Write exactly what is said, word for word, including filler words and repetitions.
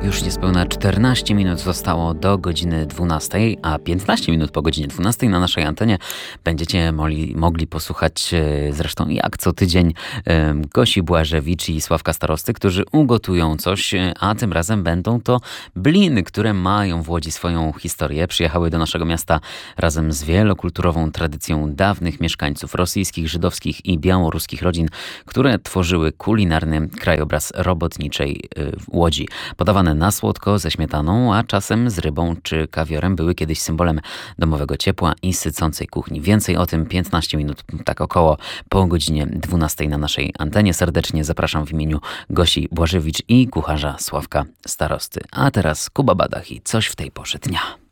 Już niespełna czternaście minut zostało do godziny dwunastej, a piętnaście minut po godzinie dwunastej na naszej antenie będziecie mogli, mogli posłuchać e, zresztą jak co tydzień e, Gosi Błażewicz i Sławka Starosty, którzy ugotują coś, e, a tym razem będą to bliny, które mają w Łodzi swoją historię. Przyjechały do naszego miasta razem z wielokulturową tradycją dawnych mieszkańców rosyjskich, żydowskich i białoruskich rodzin, które tworzyły kulinarny krajobraz robotniczej e, Łodzi. Podawane na słodko, ze śmietaną, a czasem z rybą czy kawiorem, były kiedyś symbolem domowego ciepła i sycącej kuchni. Więcej o tym piętnaście minut, tak około po godzinie dwunastej na naszej antenie. Serdecznie zapraszam w imieniu Gosi Błażewicz i kucharza Sławka Starosty. A teraz Kuba Badach i coś w tej porze dnia.